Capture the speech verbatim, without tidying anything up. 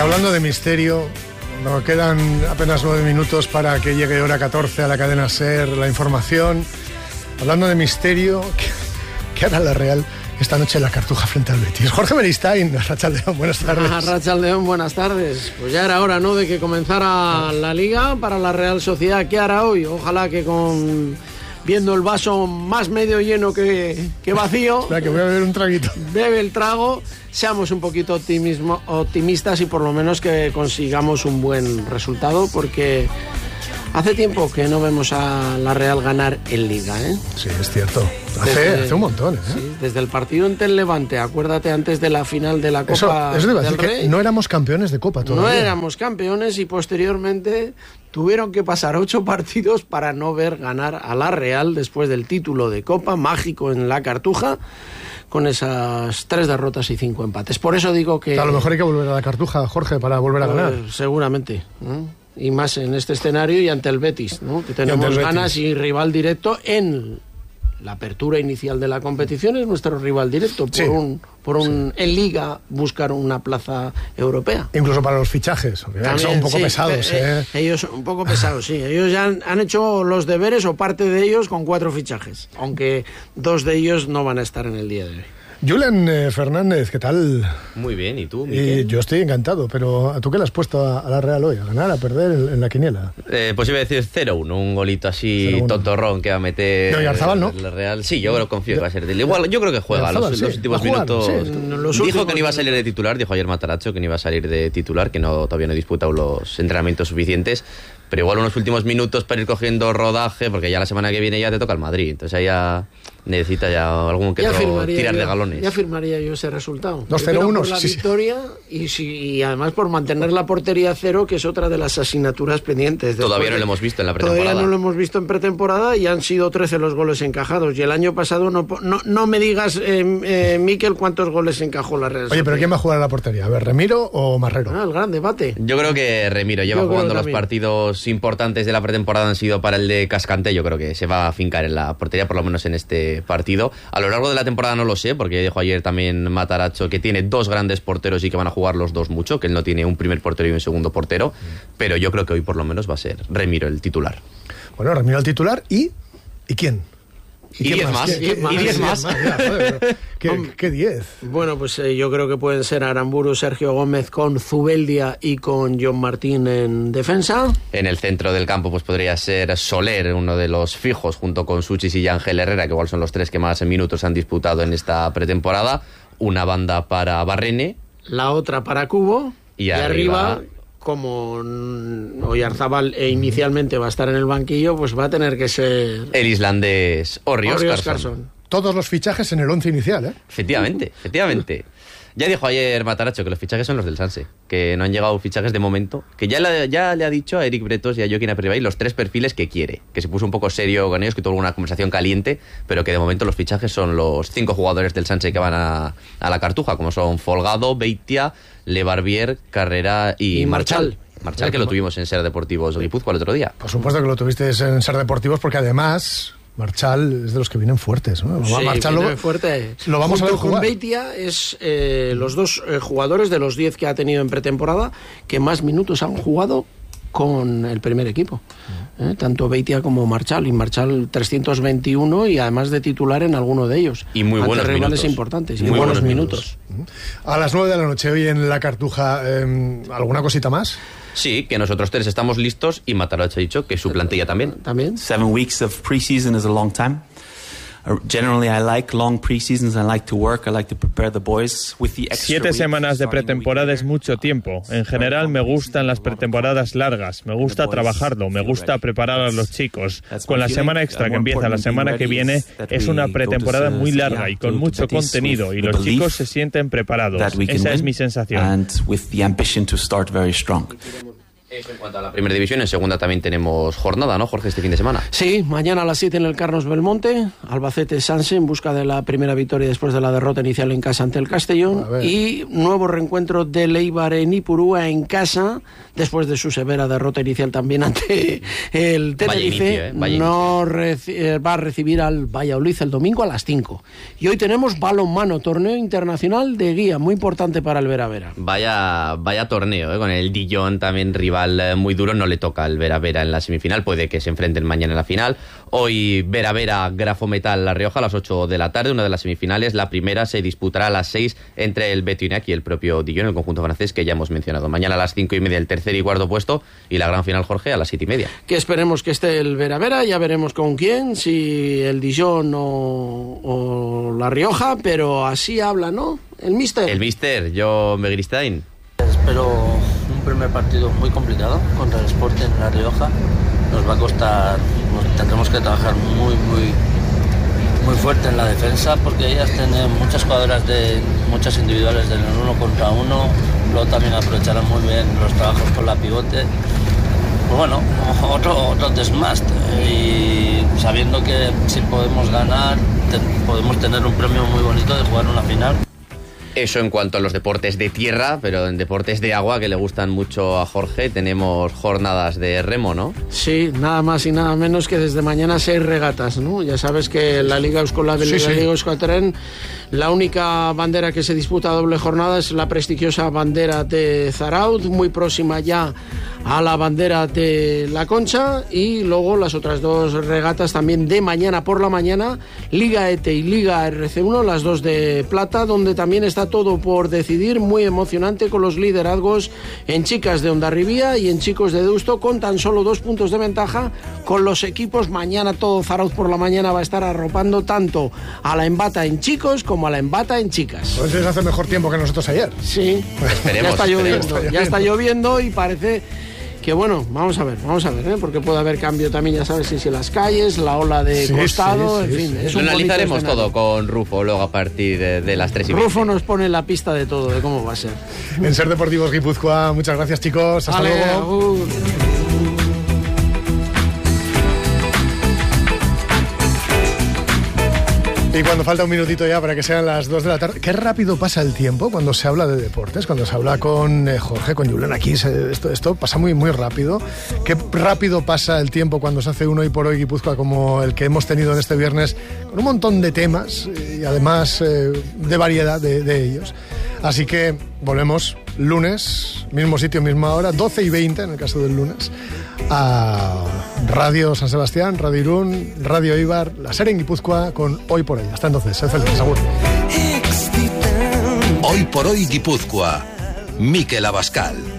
hablando de misterio, nos quedan apenas nueve minutos para que llegue hora catorce a la cadena SER, la información. Hablando de misterio, ¿qué, qué hará la Real esta noche en la Cartuja frente al Betis? Jorge Beristain, Arratsaldeon, buenas tardes. Arratsaldeon, buenas tardes. Pues ya era hora, ¿no?, de que comenzara la Liga para la Real Sociedad. ¿Qué hará hoy? Ojalá que con... viendo el vaso más medio lleno que, que vacío. Espera, que voy a beber un traguito. Bebe el trago, seamos un poquito optimismo, optimistas y por lo menos que consigamos un buen resultado, porque hace tiempo que no vemos a la Real ganar en Liga, ¿eh? Sí, es cierto. Hace, desde, hace un montón, ¿eh? Sí, desde el partido ante el Levante, acuérdate, antes de la final de la Copa eso, eso debe del decir Rey. Que no éramos campeones de Copa todavía. No éramos campeones y posteriormente tuvieron que pasar ocho partidos para no ver ganar a la Real después del título de Copa mágico en la Cartuja, con esas tres derrotas y cinco empates. Por eso digo que... A lo mejor hay que volver a la Cartuja, Jorge, para volver a pues, ganar. Seguramente, ¿no? Y más en este escenario y ante el Betis, ¿no?, que tenemos ganas y rival directo en la apertura inicial de la competición. Es nuestro rival directo por sí, un por un sí. en Liga buscar una plaza europea. Incluso para los fichajes, también, son un poco sí, pesados. Eh, ¿eh? Ellos son un poco pesados, sí. Ellos ya han, han hecho los deberes, o parte de ellos, con cuatro fichajes, aunque dos de ellos no van a estar en el día de hoy. Julen eh, Fernández, ¿qué tal? Muy bien, ¿y tú, Miquel? Y yo estoy encantado, pero ¿a tú qué le has puesto a, a la Real hoy? ¿A ganar, a perder en, en la quiniela? Eh, pues iba a decir cero uno, un golito así tontorrón que va a meter... No, y Arzabal, ¿no? La Real. Sí, yo lo confío que va a ser. Igual, yo creo que juega Arzabal, los, sí, los últimos jugar, minutos. Sí, los dijo últimos... que no iba a salir de titular, dijo ayer Matarazzo que no iba a salir de titular, que no todavía no ha disputado los entrenamientos suficientes, pero igual unos últimos minutos para ir cogiendo rodaje, porque ya la semana que viene ya te toca el Madrid, entonces ahí ya necesita ya algún que otro tirar yo, de galones. Ya firmaría yo ese resultado. dos cero uno, por la sí, victoria sí. y, si, y además por mantener la portería a cero, que es otra de las asignaturas pendientes. Todavía no de, lo hemos visto en la pretemporada. Todavía no lo hemos visto en pretemporada y han sido trece los goles encajados. Y el año pasado, no, no, no me digas, eh, eh, Miquel, cuántos goles encajó la Real Sociedad. Oye, pero ¿quién va a jugar a la portería? A ver, ¿Remiro o Marrero? Ah, el gran debate. Yo creo que Remiro lleva yo jugando los partidos importantes de la pretemporada, han sido para el de Cascante. Yo creo que se va a fincar en la portería, por lo menos en este partido. A lo largo de la temporada no lo sé, porque dijo ayer también Matarazzo que tiene dos grandes porteros y que van a jugar los dos mucho, que él no tiene un primer portero y un segundo portero, mm. pero yo creo que hoy por lo menos va a ser Remiro el titular. Bueno, Remiro el titular y... ¿Y quién? ¿Y diez más? ¿Qué, qué, ¿Y diez más? más? Ya, joder, ¿Qué, ¿Qué diez? Bueno, pues eh, yo creo que pueden ser Aramburu, Sergio Gómez con Zubeldia y con John Martín en defensa. En el centro del campo pues podría ser Soler, uno de los fijos, junto con Suchis y Ángel Herrera, que igual son los tres que más minutos han disputado en esta pretemporada. Una banda para Barrene. La otra para Cubo. Y, y arriba... arriba... como Oyarzabal e inicialmente va a estar en el banquillo, pues va a tener que ser el islandés Orri Óskarsson. Todos los fichajes en el once inicial, ¿eh? Efectivamente, efectivamente. Ya dijo ayer Matarazzo que los fichajes son los del Sanse, que no han llegado fichajes de momento, que ya le, ya le ha dicho a Eric Bretos y a Joaquín Aperribay los tres perfiles que quiere, que se puso un poco serio con ellos, que tuvo una conversación caliente, pero que de momento los fichajes son los cinco jugadores del Sanse que van a, a la Cartuja, como son Folgado, Beitia, Lebarbier, Carrera y, y Marchal. Marchal. Marchal, que lo tuvimos en Ser Deportivos Guipúzcoa el otro día. Por supuesto que lo tuviste en Ser Deportivos, porque además... Marchal es de los que vienen fuertes, ¿no? Sí, Marchal viene lo, fuerte. Lo vamos Junto a ver jugar. Con Beitia es eh, los dos eh, jugadores de los diez que ha tenido en pretemporada que más minutos han jugado con el primer equipo. ¿Eh? Tanto Beitia como Marchal. Y Marchal trescientos veintiuno y además de titular en alguno de ellos. Y muy buenos rivales minutos. importantes. Y muy buenos, buenos minutos. minutos. A las nueve de la noche hoy en la Cartuja, eh, ¿alguna cosita más? Sí, que nosotros tres estamos listos y Matarazzo ha dicho que su plantilla también. También. Seven weeks of preseason is a long time. Generally, I like long preseasons. I like to work. I like to prepare the boys with the extra Siete semanas de pretemporada es mucho tiempo. En general me gustan las pretemporadas largas. Me gusta trabajarlo. Me gusta preparar a los chicos. Con la semana extra que empieza la semana que viene, es una pretemporada muy larga y con mucho contenido. Y los chicos se sienten preparados. Esa es mi sensación. Eso en cuanto a la primera división. En segunda también tenemos jornada, ¿no, Jorge, este fin de semana? Sí, mañana a las siete en el Carlos Belmonte, Albacete-Sanse en busca de la primera victoria después de la derrota inicial en casa ante el Castellón, y nuevo reencuentro del Eibar en Ipurúa en casa después de su severa derrota inicial también ante el Tenerife. Inicio, ¿eh? No reci- va a recibir al Valladolid el domingo a las cinco. Y hoy tenemos balonmano, torneo internacional de guía, muy importante para el Vera Vera. Vaya, vaya torneo, ¿eh? Con el Dijon también rival muy duro, no le toca al Vera Vera en la semifinal, puede que se enfrenten mañana en la final. Hoy Vera Vera Grafometal La Rioja a las ocho de la tarde, una de las semifinales. La primera se disputará a las seis entre el Betoinac y el propio Dijon, el conjunto francés que ya hemos mencionado. Mañana a las cinco y media el tercer y cuarto puesto, y la gran final, Jorge, a las siete y media. Que esperemos que esté el Vera Vera, ya veremos con quién, si el Dijon o, o La Rioja, pero así habla, ¿no? El míster. El míster, John Begristain. Espero un primer partido muy complicado contra el Sporting en La Rioja. Nos va a costar, nos tendremos que trabajar muy, muy, muy fuerte en la defensa, porque ellas tienen muchas jugadoras, de muchas individuales del uno contra uno. Luego también aprovecharán muy bien los trabajos con la pivote. Pues bueno, otro, otro desmast, y sabiendo que si podemos ganar, te, podemos tener un premio muy bonito de jugar una final. Eso en cuanto a los deportes de tierra, pero en deportes de agua, que le gustan mucho a Jorge, tenemos jornadas de remo, ¿no? Sí, nada más y nada menos que desde mañana seis regatas, ¿no? Ya sabes que la Liga Euskolab y sí, la sí. Liga Euskotren, la única bandera que se disputa a doble jornada es la prestigiosa bandera de Zarautz, muy próxima ya a la bandera de La Concha, y luego las otras dos regatas también de mañana por la mañana, Liga E T E y Liga R C uno, las dos de plata, donde también está todo por decidir, muy emocionante, con los liderazgos en chicas de Hondarribía y en chicos de Deusto con tan solo dos puntos de ventaja con los equipos. Mañana todo Zarautz por la mañana va a estar arropando tanto a la Embata en chicos como a la Embata en chicas. Pues les hace mejor tiempo que nosotros ayer. Sí, esperemos, ya está lloviendo, esperemos. ya está lloviendo y parece que bueno, vamos a ver, vamos a ver, ¿eh? Porque puede haber cambio también, ya sabes, si, si las calles, la ola de sí, costado, sí, sí, en fin. Sí. Es Lo un analizaremos todo con Rufo luego a partir de, de las tres y media. Rufo nos pone la pista de todo, de cómo va a ser. En Ser Deportivos Guipúzcoa, muchas gracias, chicos, hasta vale, luego. Agur. Y cuando falta un minutito ya para que sean las dos de la tarde, qué rápido pasa el tiempo cuando se habla de deportes, cuando se habla con eh, Jorge, con Julen, aquí se, esto, esto pasa muy muy rápido. Qué rápido pasa el tiempo cuando se hace un Hoy por Hoy Guipúzcoa como el que hemos tenido en este viernes, con un montón de temas y además eh, de variedad de, de ellos. Así que volvemos lunes, mismo sitio, misma hora, doce y veinte en el caso del lunes, a Radio San Sebastián, Radio Irún, Radio Eibar, la serie en Guipúzcoa con Hoy por Hoy. Hasta entonces, sed felices, agur. Hoy por Hoy Guipúzcoa, Mikel Abascal.